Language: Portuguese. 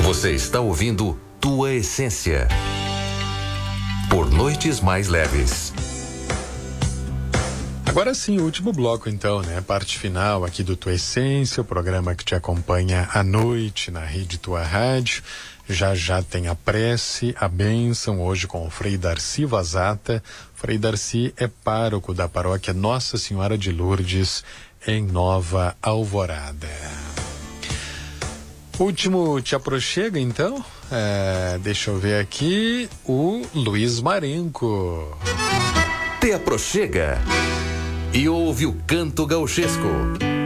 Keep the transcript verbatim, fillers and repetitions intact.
Você está ouvindo Tua Essência. Por Noites Mais Leves. Agora sim, o último bloco então, né? Parte final aqui do Tua Essência, o programa que te acompanha à noite na Rede Tua Rádio. Já já tem a prece, a bênção, hoje com o Frei Darcy Vazata. Frei Darcy é pároco da paróquia Nossa Senhora de Lourdes, em Nova Alvorada. Último te aproxega então, é, deixa eu ver aqui, o Luiz Marenco. Te aproxega e ouve o canto gauchesco.